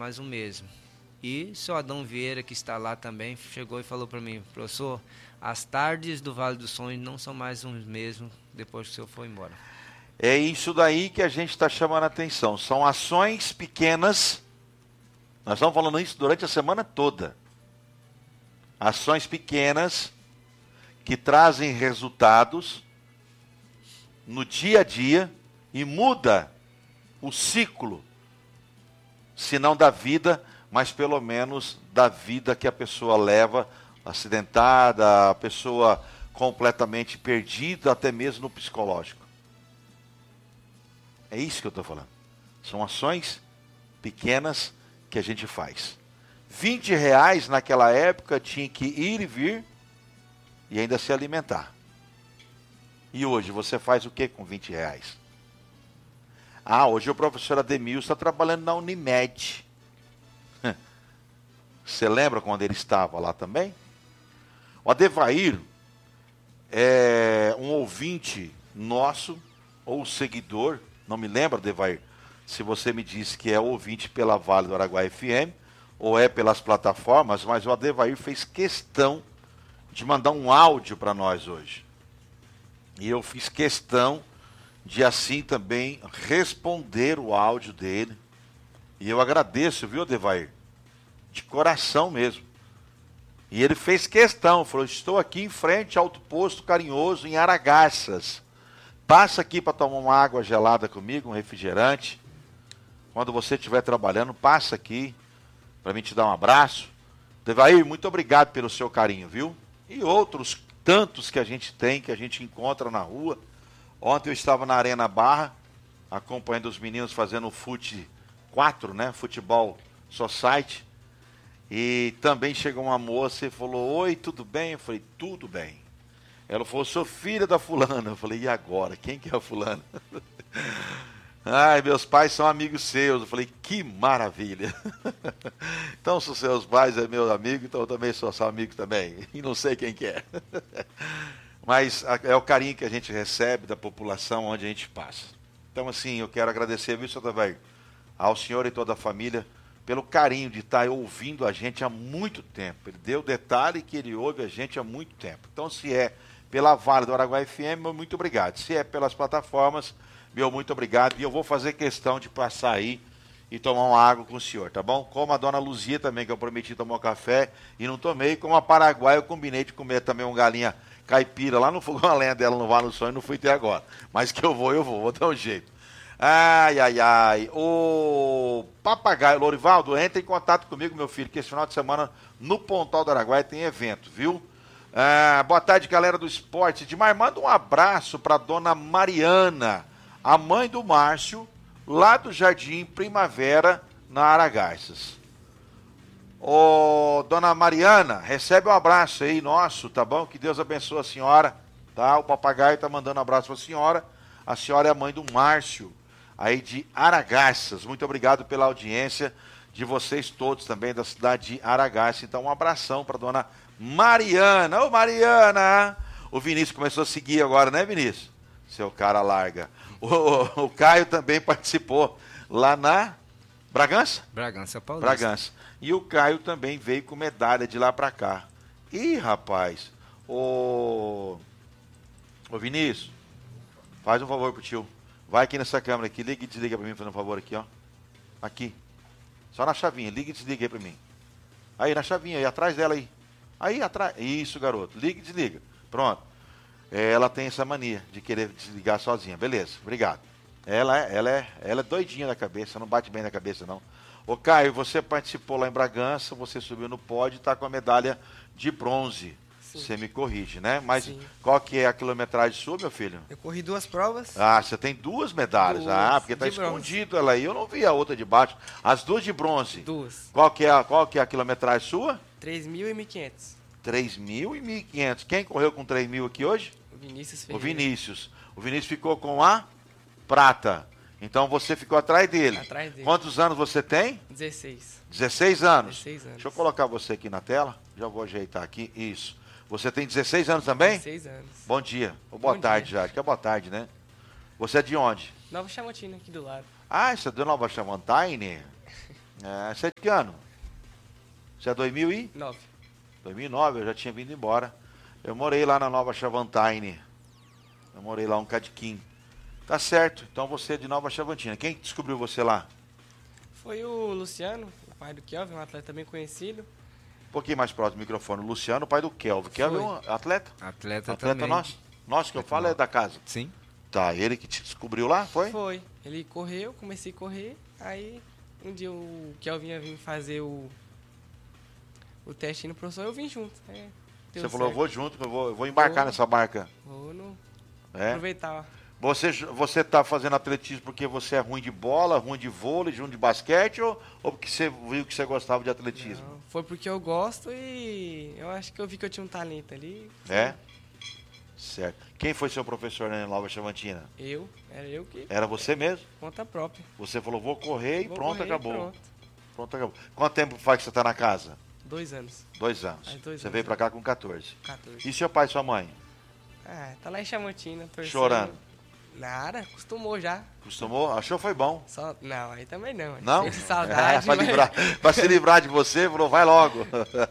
mais o mesmo. E o seu Adão Vieira, que está lá também, chegou e falou para mim: professor, as tardes do Vale dos Sonhos não são mais os mesmos depois que o senhor foi embora. É isso daí que a gente está chamando a atenção. São ações pequenas. Nós estamos falando isso durante a semana toda. Ações pequenas que trazem resultados no dia a dia e muda o ciclo, se não da vida, mas pelo menos da vida que a pessoa leva, acidentada, a pessoa completamente perdida, até mesmo no psicológico. É isso que eu estou falando. São ações pequenas que a gente faz. R$20 naquela época tinha que ir e vir e ainda se alimentar. E hoje você faz o que com R$20? Hoje o professor Ademilson está trabalhando na Unimed. Você lembra quando ele estava lá também? O Adevair é um ouvinte nosso, ou seguidor, não me lembro, Adevair, se você me disse que é ouvinte pela Vale do Araguaia FM, ou é pelas plataformas, mas o Adevair fez questão de mandar um áudio para nós hoje. E eu fiz questão de assim também responder o áudio dele. E eu agradeço, viu, Adevair? De coração mesmo. E ele fez questão, falou: estou aqui em frente ao Alto Posto Carinhoso, em Aragarças. Passa aqui para tomar uma água gelada comigo, um refrigerante. Quando você estiver trabalhando, passa aqui para mim te dar um abraço. Adevair, muito obrigado pelo seu carinho, viu? E outros tantos que a gente tem, que a gente encontra na rua. Ontem eu estava na Arena Barra, acompanhando os meninos fazendo o Fute 4, né? Futebol Society. E também chegou uma moça e falou: oi, tudo bem? Eu falei: tudo bem. Ela falou: sou filha da fulana. Eu falei: e agora? Quem que é a fulana? Ai, meus pais são amigos seus. Eu falei: que maravilha. Então, se os seus pais é meu amigo, então eu também sou seu amigo também. E não sei quem que é. Mas é o carinho que a gente recebe da população onde a gente passa. Então, assim, eu quero agradecer, viu, seu Adevair, ao senhor e toda a família, pelo carinho de estar ouvindo a gente há muito tempo. Ele deu detalhe que ele ouve a gente há muito tempo. Então, se é pela Vale do Araguaia FM, meu muito obrigado. Se é pelas plataformas, meu muito obrigado. E eu vou fazer questão de passar aí e tomar uma água com o senhor, tá bom? Como a dona Luzia também, que eu prometi tomar um café e não tomei. Como a Paraguai, eu combinei de comer também uma galinha caipira lá no fogão a lenha dela no Vale do Sonho, não fui até agora. Mas que eu vou dar um jeito. Ai, ai, ai. O Papagaio, Lorivaldo, entra em contato comigo, meu filho, que esse final de semana no Pontal do Araguaia tem evento, viu? Boa tarde, galera do esporte. Edmar, manda um abraço para dona Mariana, a mãe do Márcio, lá do Jardim Primavera, na Aragarças. Ô, dona Mariana, recebe um abraço aí nosso, tá bom? Que Deus abençoe a senhora, tá? O Papagaio tá mandando um abraço para a senhora. A senhora é a mãe do Márcio, aí de Aragarças. Muito obrigado pela audiência de vocês todos também da cidade de Aragarças. Então, um abração para dona Mariana. Ô, Mariana! O Vinícius começou a seguir agora, né, Vinícius? Seu cara larga. O Caio também participou lá na Bragança? Bragança Paulista. Bragança. E o Caio também veio com medalha de lá para cá. Ih, rapaz. Ô Vinícius, faz um favor pro tio. Vai aqui nessa câmera aqui, liga e desliga para mim, fazendo um favor aqui, ó. Aqui. Só na chavinha, liga e desliga aí para mim. Aí, na chavinha, aí, atrás dela aí. Aí, atrás. Isso, garoto. Liga e desliga. Pronto. Ela tem essa mania de querer desligar sozinha. Beleza, obrigado. Ela é doidinha da cabeça, não bate bem na cabeça, não. Ô, Caio, você participou lá em Bragança, você subiu no pódio e está com a medalha de bronze. Sim. Você me corrige, né? Mas sim. Qual que é a quilometragem sua, meu filho? Eu corri 2 provas. Você tem 2 medalhas. Porque está escondido ela aí. Eu não vi a outra de baixo. As 2 de bronze. 2. Qual que é a quilometragem sua? 3.000 e 1.500. 3.000 e 1.500. Quem correu com 3.000 aqui hoje? O Vinícius Ferreira. O Vinícius ficou com a prata. Então você ficou atrás dele. Atrás dele. Quantos anos você tem? 16. 16 anos? 16 anos. Deixa eu colocar você aqui na tela. Já vou ajeitar aqui. Isso. Você tem 16 anos também? 16 anos. Bom dia. Ou boa tarde já. Acho que é boa tarde, né? Você é de onde? Nova Chamantina, aqui do lado. Você é de Nova Chamantina? Você é de que ano? Você é 9. 2009, eu já tinha vindo embora. Eu morei lá na Nova Chavantine. Eu morei lá um cadiquinho. Tá certo, então você é de Nova Chavantina. Quem descobriu você lá? Foi o Luciano, o pai do Kelvin, um atleta bem conhecido. Um pouquinho mais próximo do microfone. Luciano, pai do Kelvin. Kelvin é um atleta? Atleta Atleta também. nosso? Nosso que eu falo é da casa. Sim. Tá, ele que te descobriu lá, foi? Foi. Ele correu, comecei a correr, aí um dia o Kelvin ia vir fazer o teste no professor, eu vim junto. Deu Você falou, eu certo. vou junto, que eu vou embarcar nessa barca. Vou no... É? aproveitar. Você tá fazendo atletismo porque você é ruim de bola, ruim de vôlei, ruim de basquete ou porque você viu que você gostava de atletismo? Não, foi porque eu gosto e eu acho que eu vi que eu tinha um talento ali. É? Certo. Quem foi seu professor na Nova Chavantina? Era eu que, Era você mesmo? conta própria. Você falou, vou correr e Vou pronto, correr e acabou. pronto. Pronto, acabou. Quanto tempo faz que você tá na casa? 2 anos, 2 anos. Faz 2 Você anos, veio pra né? cá com 14. 14. E seu pai e sua mãe? Tá lá em Chamantina, torcendo. Chorando. Nada, acostumou já. Acostumou? Achou foi bom? Só... Não, aí também não. Não? Sente saudade. pra, pra se livrar de você, falou, vai logo.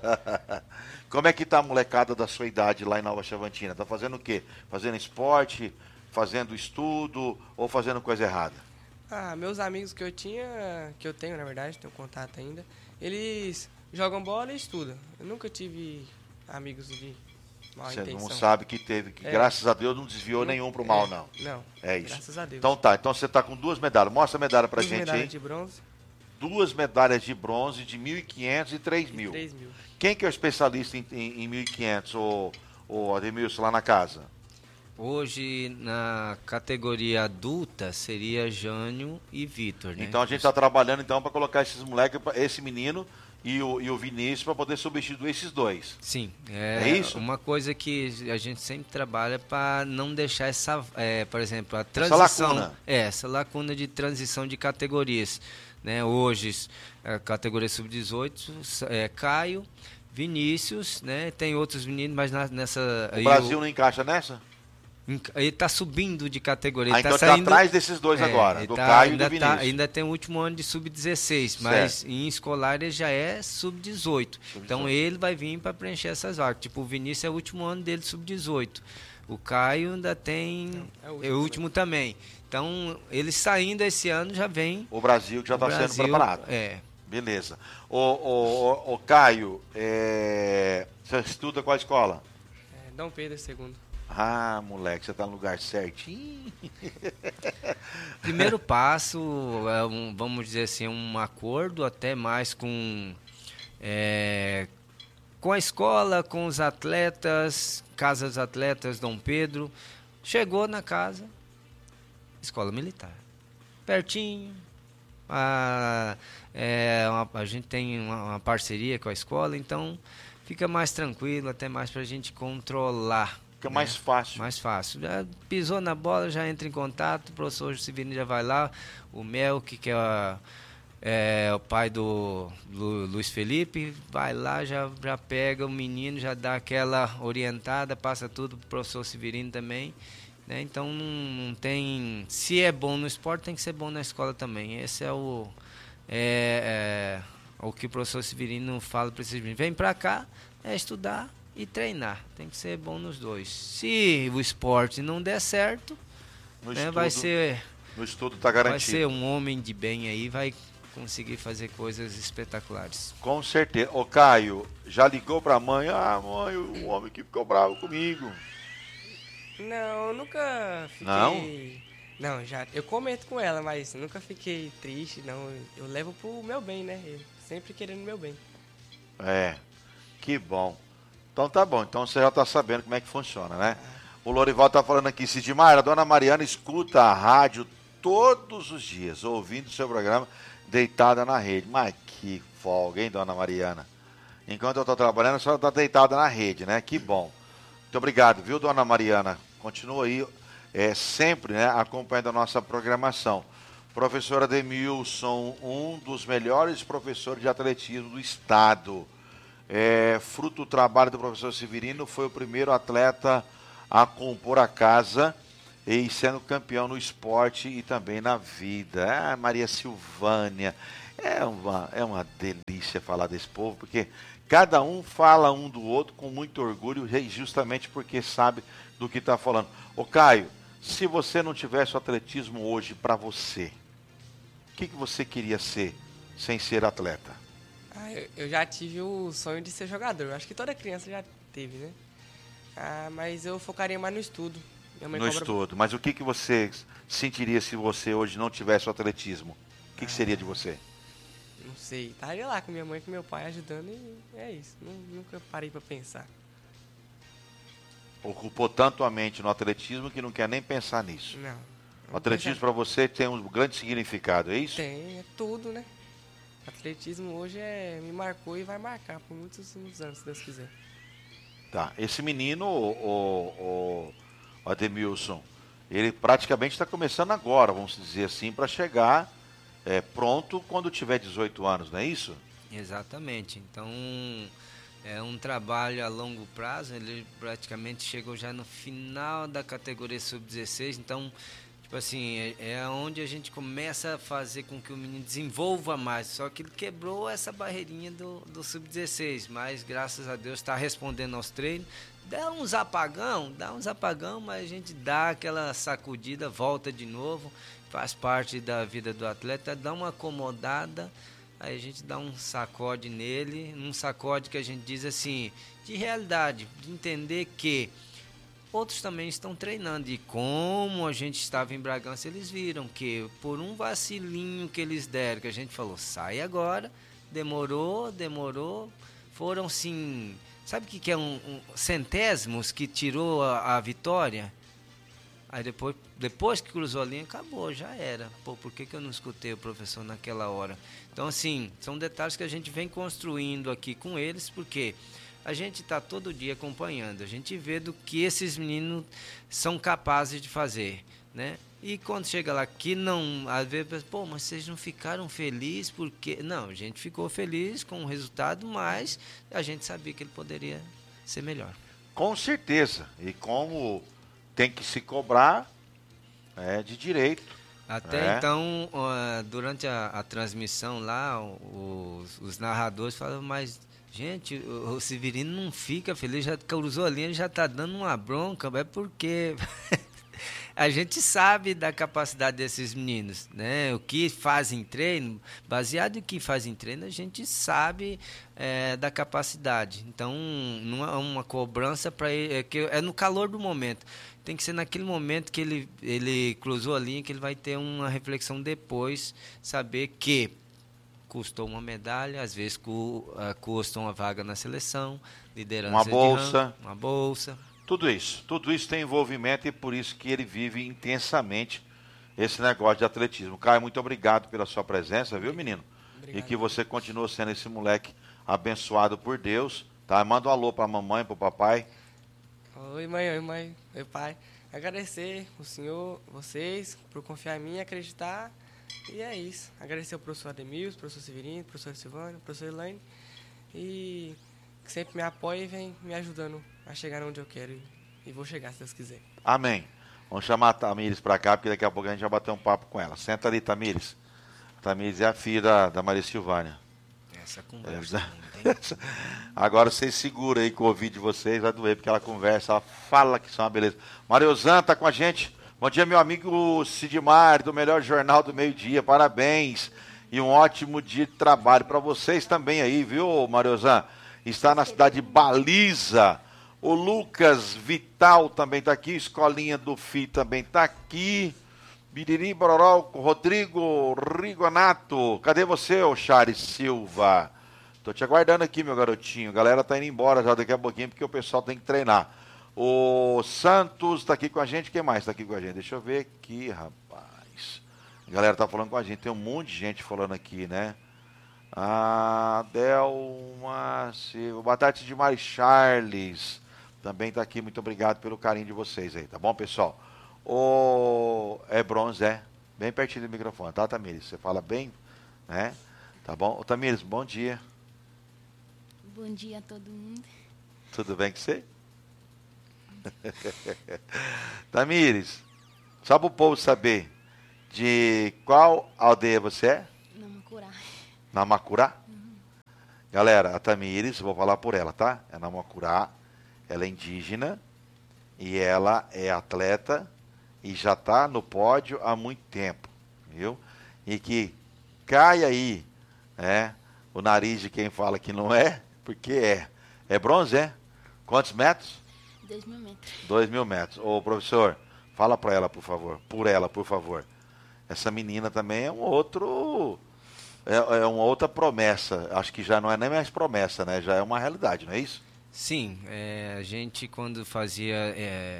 Como é que tá a molecada da sua idade lá em Nova Chavantina? Tá fazendo o quê? Fazendo esporte, fazendo estudo ou fazendo coisa errada? Meus amigos que eu tenho, na verdade, tenho contato ainda, eles jogam bola e estudam. Eu nunca tive amigos de má Você intenção. não sabe que teve, que graças a Deus não desviou nenhum pro mal, não. Não, É isso. graças a Deus. Então tá, então você tá com 2 medalhas. Mostra a medalha pra 2 gente medalhas aí. de bronze 2 medalhas de bronze de 1.500 e 3.000. 3.000. Quem que é o especialista em 1.500, o Ademilson, lá na casa? Hoje, na categoria adulta, seria Jânio e Vitor, né? Então a gente está trabalhando então para colocar esses moleques, esse menino e o Vinícius para poder substituir esses dois. Sim, É isso? uma coisa que a gente sempre trabalha para não deixar por exemplo, a Essa transição, lacuna. essa lacuna de transição de categorias, né? Hoje, a categoria sub-18, Caio, Vinícius, né? Tem outros meninos, mas nessa O Brasil não encaixa nessa? ele está subindo de categoria. Ah, Ele então tá está saindo, atrás desses dois agora, ele do tá- Caio e ainda do Vinícius. ainda tem o último ano de sub-16, mas em escolar ele já é sub-18. Então ele vai vir para preencher essas vagas. Tipo, o Vinícius é o último ano dele sub-18. O Caio ainda tem. É o É o último também. Então, ele saindo esse ano já vem. O Brasil que já está sendo Brasil, preparado. Beleza. O Caio, você estuda qual escola? Dom Pedro II. Ah, moleque, você tá no lugar certinho. Primeiro passo, vamos dizer assim, um acordo até mais com a escola, com os atletas, Casas Atletas Dom Pedro. Chegou na casa, escola militar. Pertinho. A gente tem uma parceria com a escola, então fica mais tranquilo, até mais para a gente controlar. Fica mais fácil. Mais fácil. Já pisou na bola, já entra em contato, o professor Severino já vai lá, o Melk, que é o pai do Luiz Felipe, vai lá, já pega o menino, já dá aquela orientada, passa tudo pro professor Severino também. Né? Então não tem. Se é bom no esporte, tem que ser bom na escola também. Esse é o que o professor Severino fala para esses meninos. Vem para cá, estudar e treinar. Tem que ser bom nos dois. Se o esporte não der certo, vai ser. No estudo está garantido. Vai ser um homem de bem aí, vai conseguir fazer coisas espetaculares. Com certeza. Ô Caio, já ligou para a mãe? Ah, mãe, o homem que ficou bravo comigo. Não, eu nunca fiquei... Não? Não, já. Eu comento com ela, mas nunca fiquei triste, não. Eu levo pro meu bem, né? Eu sempre querendo o meu bem. Que bom. Então tá bom, então você já tá sabendo como é que funciona, né? O Lorival tá falando aqui, Sidmar, a dona Mariana escuta a rádio todos os dias, ouvindo o seu programa, deitada na rede. Mas que folga, hein, dona Mariana? Enquanto eu tô trabalhando, a senhora tá deitada na rede, né? Que bom. Muito obrigado, viu, dona Mariana? Continua aí, sempre, né, acompanhando a nossa programação. Professor Ademilson, um dos melhores professores de atletismo do estado. Fruto do trabalho do professor Severino, foi o primeiro atleta a compor a casa e sendo campeão no esporte e também na vida. Maria Silvânia, É uma delícia falar desse povo, porque cada um fala um do outro com muito orgulho, justamente porque sabe do que está falando. Ô Caio, se você não tivesse o atletismo hoje para você, o que você queria ser sem ser atleta? Eu já tive o sonho de ser jogador. Acho que toda criança já teve, né? Mas eu focaria mais no estudo. No estudo. Mas o que você sentiria se você hoje não tivesse o atletismo? O que seria de você? Não sei. Estaria lá com minha mãe e com meu pai ajudando e é isso. Nunca parei pra pensar. Ocupou tanto a mente no atletismo que não quer nem pensar nisso. Não. O atletismo para você tem um grande significado, é isso? Tem, é tudo, né? O atletismo hoje me marcou e vai marcar por muitos anos, se Deus quiser. Tá. Esse menino, o Ademilson, ele praticamente está começando agora, vamos dizer assim, para chegar pronto quando tiver 18 anos, não é isso? Exatamente. Então, é um trabalho a longo prazo. Ele praticamente chegou já no final da categoria sub-16. Então, tipo assim, é onde a gente começa a fazer com que o menino desenvolva mais. Só que ele quebrou essa barreirinha do sub-16. Mas, graças a Deus, está respondendo aos treinos. Dá uns apagão, mas a gente dá aquela sacudida, volta de novo. Faz parte da vida do atleta, dá uma acomodada. Aí a gente dá um sacode nele, um sacode que a gente diz assim, de realidade, de entender que outros também estão treinando. E como a gente estava em Bragança, eles viram que por um vacilinho que eles deram, que a gente falou, sai agora, demorou, foram sim, sabe o que é centésimos que tirou a vitória? Aí depois que cruzou a linha, acabou, já era. Pô, por que eu não escutei o professor naquela hora? Então, assim, são detalhes que a gente vem construindo aqui com eles, porque a gente está todo dia acompanhando, a gente vê do que esses meninos são capazes de fazer, né? E quando chega lá que não, às vezes, pô, mas vocês não ficaram felizes porque... Não, a gente ficou feliz com o resultado, mas a gente sabia que ele poderia ser melhor. Com certeza. E como tem que se cobrar de direito. Até então, durante a transmissão lá, os narradores falavam, mas, gente, o Severino não fica feliz, já cruzou a linha, ele já está dando uma bronca, é porque a gente sabe da capacidade desses meninos, né? O que fazem treino, baseado em que fazem treino, a gente sabe da capacidade. Então, não é uma cobrança para ele, é no calor do momento. Tem que ser naquele momento que ele cruzou a linha, que ele vai ter uma reflexão depois, saber que custou uma medalha, às vezes custa uma vaga na seleção, liderança uma bolsa. Tudo isso tem envolvimento e por isso que ele vive intensamente esse negócio de atletismo. Caio, muito obrigado pela sua presença, viu, menino? Obrigado. E que você continue sendo esse moleque abençoado por Deus, tá? Manda um alô pra mamãe, pro papai. Oi, mãe, oi, pai. Agradecer o senhor, vocês, por confiar em mim e acreditar. E é isso. Agradecer ao professor Ademilson, professor Severino, professor Silvano, professor Elaine. E que sempre me apoia e vem me ajudando a chegar onde eu quero. E vou chegar, se Deus quiser. Amém. Vamos chamar a Tamires para cá, porque daqui a pouco a gente vai bater um papo com ela. Senta ali, Tamires. Tamires é a filha da Maria Silvânia. Essa conversa. Agora vocês seguram aí com o ouvido de vocês, vai doer, porque ela conversa, ela fala que são uma beleza. Mariozan tá com a gente. Bom dia, meu amigo Sidmar, do melhor jornal do meio-dia. Parabéns. E um ótimo dia de trabalho para vocês também aí, viu, Mariozan? Está na cidade de Baliza. O Lucas Vital também está aqui. Escolinha do FI também está aqui. Biriri, Bororó, Rodrigo Rigonato. Cadê você, ô Chares Silva? Tô te aguardando aqui, meu garotinho. A galera tá indo embora já daqui a pouquinho, porque o pessoal tem que treinar. O Santos tá aqui com a gente. Quem mais tá aqui com a gente? Deixa eu ver aqui, rapaz. A galera tá falando com a gente. Tem um monte de gente falando aqui, né? Delma Silva. Boa tarde de Mari Charles. Também tá aqui. Muito obrigado pelo carinho de vocês aí, tá bom, pessoal? É bronze, bem pertinho do microfone, tá, Tamires? Você fala bem, né? Tá bom? Ô, Tamires, bom dia. Bom dia a todo mundo. Tudo bem com você? Tamires, só para o povo saber, de qual aldeia você é? Namacurá. Na Macurá? Galera, a Tamires, vou falar por ela, tá? É na Macurá, ela é indígena e ela é atleta e já tá no pódio há muito tempo, viu? E que cai aí, né? O nariz de quem fala que não é, porque é. É bronze, é? Quantos metros? 2.000 metros. 2.000 metros. Ô, professor, fala pra ela, por favor. Por ela, por favor. Essa menina também é um outro... É uma outra promessa. Acho que já não é nem mais promessa, né? Já é uma realidade, não é isso? Sim, a gente quando fazia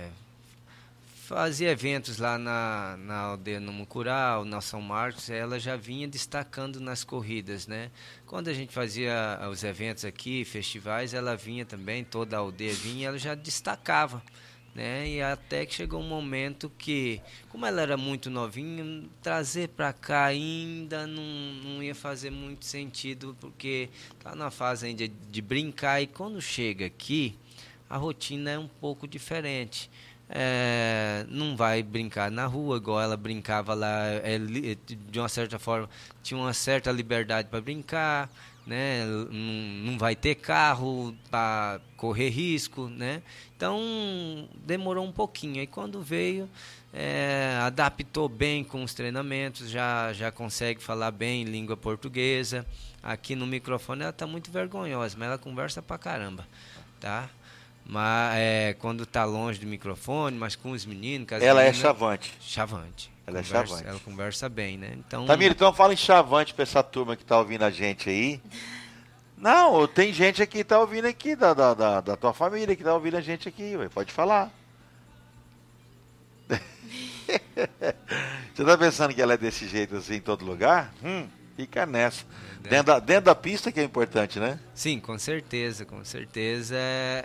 eventos lá na aldeia no Mucurau, na São Marcos, ela já vinha destacando nas corridas, né? Quando a gente fazia os eventos aqui, festivais, ela vinha também, toda a aldeia vinha, ela já destacava, né? E até que chegou um momento que, como ela era muito novinha, trazer para cá ainda não ia fazer muito sentido, porque tá na fase ainda de brincar, e quando chega aqui, a rotina é um pouco diferente. Não vai brincar na rua igual ela brincava lá, de uma certa forma tinha uma certa liberdade para brincar, né? Não vai ter carro para correr risco, né? Então demorou um pouquinho, aí quando veio adaptou bem com os treinamentos, já consegue falar bem língua portuguesa. Aqui no microfone ela está muito vergonhosa, mas ela conversa pra caramba, tá? Mas quando está longe do microfone, mas com os meninos... Com as ela meninas, é chavante. Chavante. Ela é chavante. Ela conversa bem, né? Então, Tamir, então fala em chavante pra essa turma que tá ouvindo a gente aí. Não, tem gente aqui que tá ouvindo aqui, da tua família que tá ouvindo a gente aqui, ué, pode falar. Você tá pensando que ela é desse jeito assim em todo lugar? Fica nessa. Dentro da pista que é importante, né? Sim, com certeza, com certeza.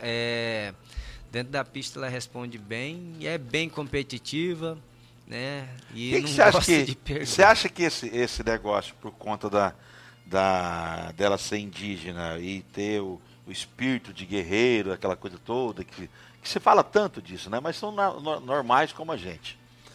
Dentro da pista ela responde bem e é bem competitiva, né? E que não você acha gosta de perder. Você acha que esse negócio, por conta dela ser indígena e ter o espírito de guerreiro, aquela coisa toda, que se fala tanto disso, né? Mas são normais como a gente.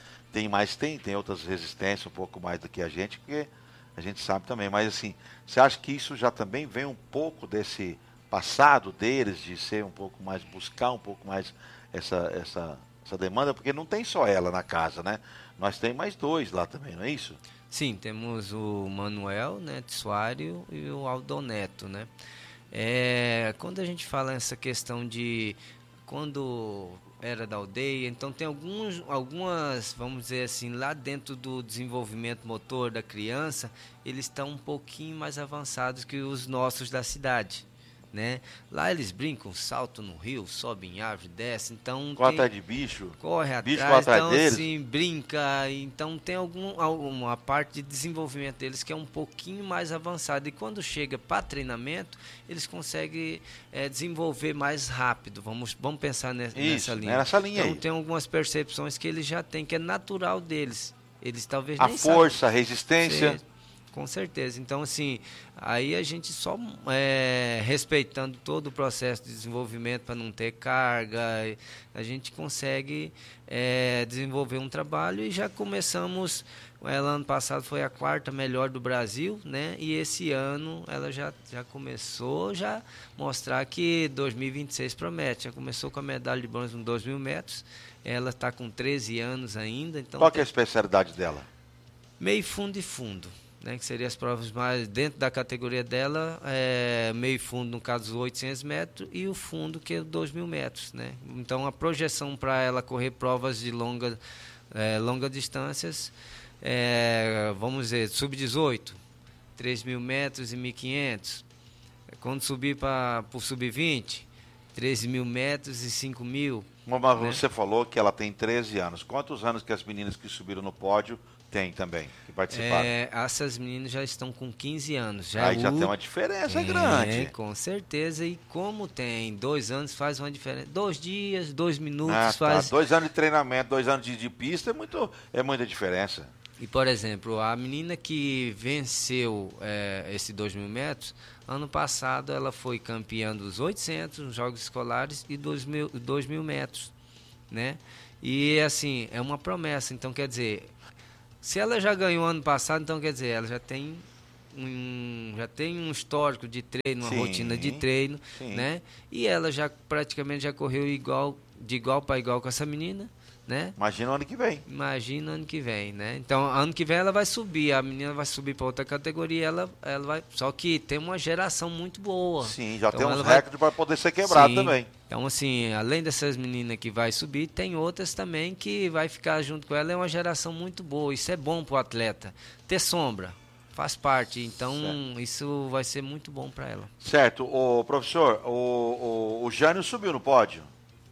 Tem outras resistências um pouco mais do que a gente, porque a gente sabe também. Mas assim, você acha que isso já também vem um pouco desse passado deles, de ser um pouco mais, buscar um pouco mais essa demanda? Porque não tem só ela na casa, né? Nós temos mais dois lá também, não é isso? Sim, temos o Manuel, né, Tsuário, e o Aldoneto, né? Quando a gente fala essa questão de quando era da aldeia, então tem algumas, vamos dizer assim, lá dentro do desenvolvimento motor da criança, eles estão um pouquinho mais avançados que os nossos da cidade, né? Lá eles brincam, saltam no rio, sobem em árvore, descem, então corre atrás de bicho, corre bicho atrás, atrás então deles. assim, brinca, então tem uma parte de desenvolvimento deles que é um pouquinho mais avançada, e quando chega para treinamento, eles conseguem desenvolver mais rápido, vamos pensar nessa linha. Nessa linha então aí. tem algumas percepções que eles já têm, que é natural deles, eles talvez A nem força, a sabem. resistência. Com certeza. Então, assim, aí a gente só respeitando todo o processo de desenvolvimento para não ter carga, a gente consegue desenvolver um trabalho, e já começamos, ela ano passado foi a 4ª melhor do Brasil, né? E esse ano ela já começou a mostrar que 2026 promete. Já começou com a medalha de bronze nos 2.000 metros, ela está com 13 anos ainda. Então qual que é a especialidade dela? Meio fundo e fundo, né, que seriam as provas mais dentro da categoria dela, meio fundo no caso dos 800 metros e o fundo que é 2.000 metros, né? Então a projeção para ela correr provas de longa distâncias, vamos dizer, sub-18, 3.000 metros e 1.500, quando subir para o sub-20, 13.000 metros e 5.000. Mas né? Você falou que ela tem 13 anos. Quantos anos que as meninas que subiram no pódio tem também, que participaram? Essas meninas já estão com 15 anos. Aí já tem uma diferença grande. Com certeza. E como tem 2 anos, faz uma diferença. 2 dias, 2 minutos Tá. faz. 2 anos de treinamento, 2 anos de pista é muita diferença. E, por exemplo, a menina que venceu esse 2.000 metros, ano passado ela foi campeã dos 800 nos Jogos Escolares e 2.000 metros, né? E, assim, é uma promessa. Então, quer dizer, se ela já ganhou ano passado, então, quer dizer, ela já tem já tem um histórico de treino, uma Sim, rotina de treino, sim. né? E ela já praticamente já correu de igual para igual com essa menina, né? Imagina o ano que vem. Imagina ano que vem, né? Então, ano que vem ela vai subir, a menina vai subir para outra categoria, ela vai. Só que tem uma geração muito boa. Sim, já Então, tem uns ela vai- recordes para poder ser quebrado Sim. também. Então, assim, além dessas meninas que vai subir, tem outras também que vai ficar junto com ela. É uma geração muito boa. Isso é bom pro atleta. Ter sombra faz parte. Então, isso vai ser muito bom para ela. Certo, o professor, o Jânio subiu no pódio.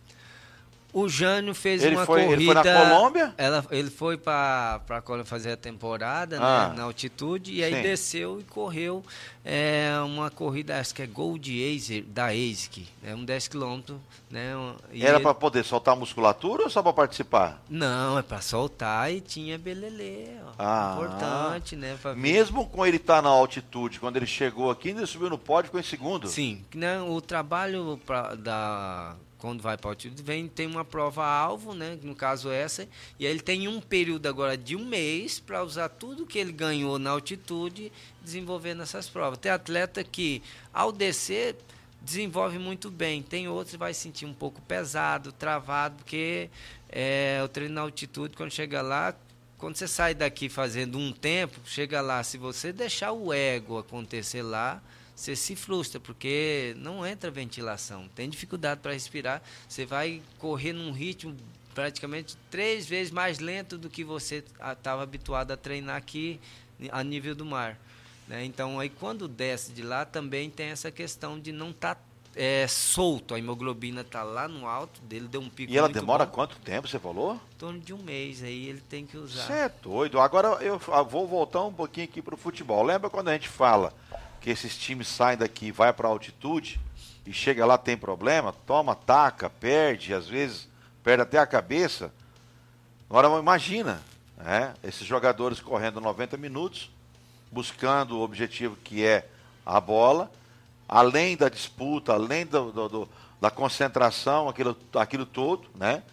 O Jânio fez Ele uma foi corrida. na Colômbia? Ele foi para fazer a temporada, né, na altitude, e aí sim. desceu e correu uma corrida, acho que é Gold Ace, da ASIC, um 10 km. Né, e Era para poder soltar a musculatura ou só para participar? Não, é para soltar e tinha belelê. Ó. Importante, né? Pra ver. Mesmo com ele estar na altitude, quando ele chegou aqui, ainda subiu no pódio, ficou em segundo? Sim, né, o trabalho quando vai para o altitude, tem uma prova-alvo, né? No caso essa, e aí ele tem um período agora de um mês para usar tudo que ele ganhou na altitude desenvolver nessas provas. Tem atleta que, ao descer, desenvolve muito bem. Tem outros que vai sentir um pouco pesado, travado, porque o treino na altitude, quando chega lá, quando você sai daqui fazendo um tempo, chega lá, se você deixar o ego acontecer lá, você se frustra, porque não entra ventilação, tem dificuldade para respirar, você vai correr num ritmo praticamente 3 vezes mais lento do que você estava habituado a treinar aqui a nível do mar. Né? Então, aí quando desce de lá, também tem essa questão de não estar solto, a hemoglobina está lá no alto, dele deu um pico. E ela muito demora bom. quanto tempo, você falou? Em torno de um mês, aí ele tem que usar. Você é doido. Agora eu vou voltar um pouquinho aqui para o futebol. Lembra quando a gente fala que esses times saem daqui e vai para a altitude e chega lá tem problema, toma, taca, perde, às vezes perde até a cabeça. Agora imagina, esses jogadores correndo 90 minutos, buscando o objetivo que é a bola, além da disputa, além da concentração, aquilo todo, né?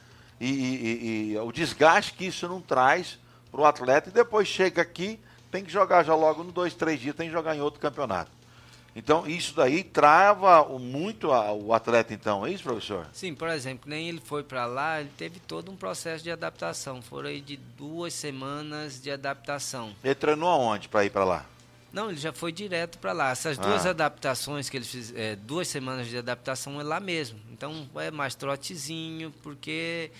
E o desgaste que isso não traz para o atleta, e depois chega aqui, tem que jogar já logo no 2, 3 dias, tem que jogar em outro campeonato. Então, isso daí trava muito o atleta, então, é isso, professor? Sim, por exemplo, nem ele foi para lá, ele teve todo um processo de adaptação. Foram aí de 2 semanas de adaptação. Ele treinou aonde para ir para lá? Não, ele já foi direto para lá. Essas 2 adaptações que ele fez, 2 semanas de adaptação é lá mesmo. Então, é mais trotezinho, porque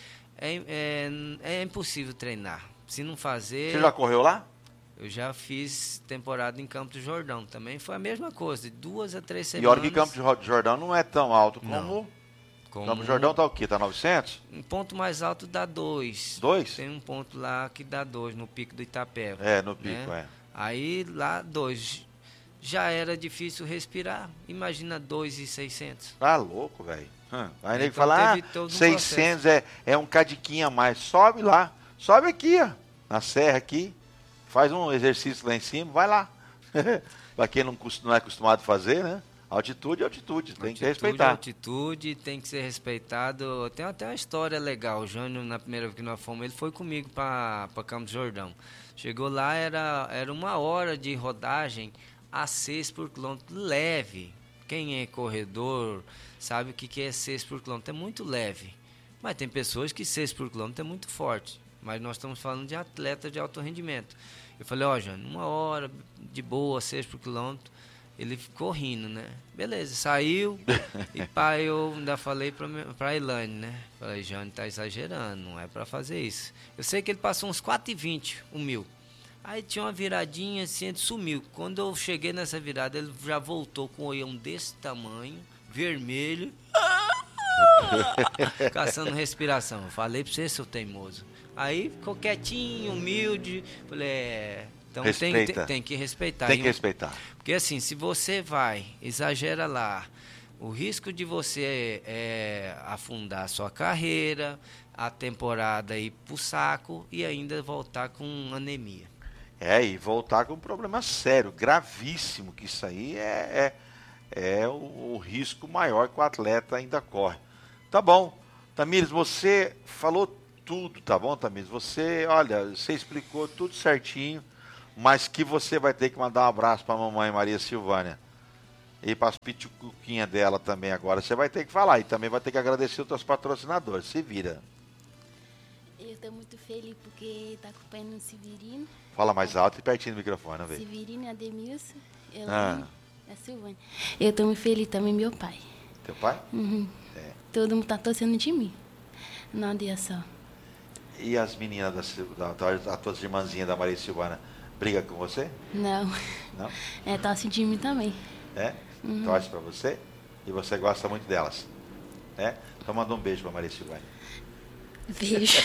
é impossível treinar. Se não fazer... Você já correu lá? Eu já fiz temporada em Campos do Jordão. Também foi a mesma coisa, de 2 a 3 E semanas. olha que Campos do Jordão não é tão alto como... Campos do Jordão tá o quê? Tá 900? Um ponto mais alto dá 2. 2? Tem um ponto lá que dá 2, no pico do Itapeva. No pico, Aí lá 2. Já era difícil respirar. Imagina 2.600. Tá louco, velho. Aí ele Então, fala, teve todo um 600 é um cadiquinho a mais. Sobe lá. Sobe aqui, ó. Na serra aqui. Faz um exercício lá em cima, vai lá. Para quem não é acostumado a fazer, né? Altitude é altitude, tem que respeitar. Altitude tem que ser respeitado. Tem até uma história legal. O Jânio, na primeira vez que nós fomos, ele foi comigo para Campos do Jordão. Chegou lá, era 1 hora de rodagem a 6 por quilômetro, leve. Quem é corredor sabe o que é 6 por quilômetro, é muito leve. Mas tem pessoas que 6 por quilômetro é muito forte. Mas nós estamos falando de atleta de alto rendimento. Eu falei, Jânio, 1 hora de boa, 6 por quilômetro. Ele ficou rindo, né? Beleza, saiu. E pai, eu ainda falei pra Elaine, né? Falei, Jânio, tá exagerando, não é pra fazer isso. Eu sei que ele passou uns 4,20, 1.000. Aí tinha uma viradinha assim, ele sumiu. Quando eu cheguei nessa virada, ele já voltou com um olhão desse tamanho, vermelho, caçando respiração. Eu falei pra você, seu teimoso. Aí ficou quietinho, humilde. Falei, então tem que respeitar. Tem que respeitar. Porque assim, se você exagera lá, o risco de você afundar a sua carreira, a temporada ir pro saco e ainda voltar com anemia. E voltar com um problema sério, gravíssimo, que isso aí é o risco maior que o atleta ainda corre. Tá bom. Tamires, você falou tudo, tá bom, Tamires? Você explicou tudo certinho. mas que você vai ter que mandar um abraço para a mamãe Maria Silvânia. E para as pituquinhas dela também agora. Você vai ter que falar e também vai ter que agradecer os teus patrocinadores. Se vira. Eu estou muito feliz porque está acompanhando o Severino. Fala mais alto e pertinho do microfone, vê. Severino, Ademilson, Elaine, a Silvânia. Eu estou muito feliz também, meu pai. Teu pai? Uhum. Todo mundo está torcendo de mim. Não dia só. E as meninas, as tuas irmãzinhas da Maria Silvana, briga com você? Não. Não? Torce de mim também. É? Torce pra você? E você gosta muito delas? É? Então manda um beijo pra Maria Silvana. Beijo.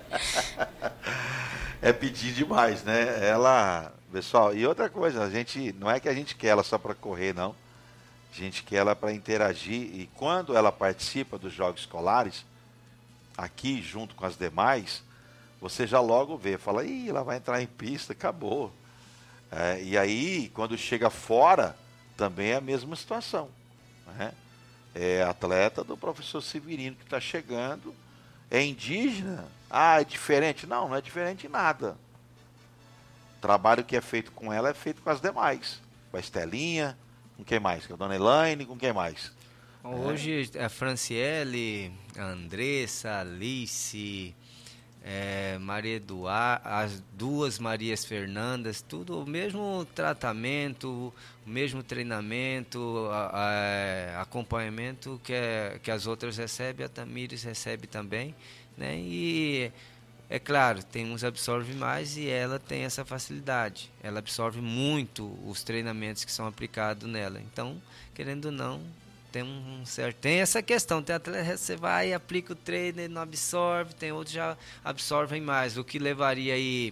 É pedir demais, né? Ela, pessoal, e outra coisa, a gente, não é que a gente quer ela só para correr, não. A gente quer ela para interagir e quando ela participa dos jogos escolares, aqui junto com as demais, você já logo vê, fala, ih, ela vai entrar em pista, acabou. E aí, quando chega fora, também é a mesma situação. Né? É atleta do professor Severino que está chegando, é indígena, é diferente. Não, não é diferente em nada. O trabalho que é feito com ela é feito com as demais. Com a Estelinha, com quem mais? Com a dona Elaine, com quem mais? Hoje a Franciele, a Andressa, a Alice, Maria Eduarda, as duas Marias Fernandas, tudo o mesmo tratamento, o mesmo treinamento, acompanhamento que as outras recebem, a Tamires recebe também, né? E é claro, tem uns absorve mais e ela tem essa facilidade, ela absorve muito os treinamentos que são aplicados nela, então, querendo ou não, tem essa questão, tem atleta, você vai e aplica o treino, ele não absorve, tem outros que já absorvem mais, o que levaria aí,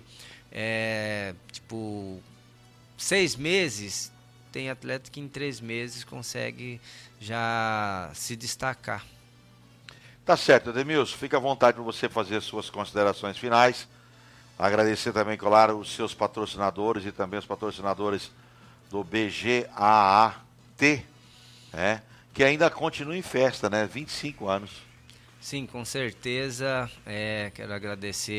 6 meses, tem atleta que em 3 meses consegue já se destacar. Tá certo, Ademilson, fica à vontade para você fazer as suas considerações finais, agradecer também, claro, os seus patrocinadores e também os patrocinadores do BGAAT, né? Que ainda continua em festa, né? 25 anos. Sim, com certeza. Quero agradecer